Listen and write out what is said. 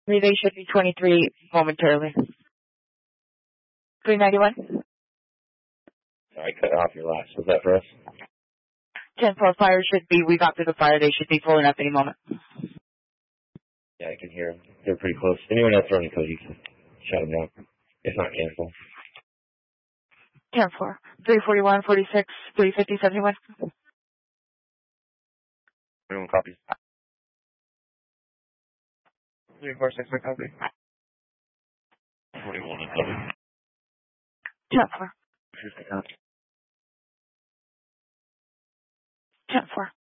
Relay should be 23 momentarily. 391. Sorry, cut off your last. Was that for us? 10-4 fire should be, we got through the fire, they should be pulling up any moment. Yeah, I can hear them. They're pretty close. Anyone else running code, you can shut them down. It's not cancel. 10-4. 341, 46, 350, 71. Everyone copies. 346, my copy. 41 and cover. 10-4. 10-4.